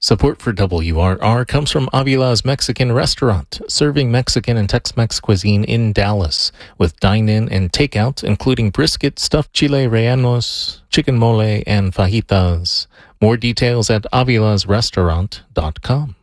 Support for WRR comes from Avila's Mexican Restaurant, serving Mexican and Tex-Mex cuisine in Dallas, with dine-in and takeout, including brisket, stuffed chile rellenos, chicken mole, and fajitas. More details at avilasrestaurant.com.